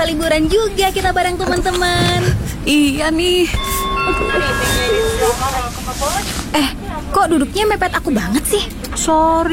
liburan juga kita bareng teman-teman. Iya nih. Kok duduknya mepet aku banget sih? Sorry.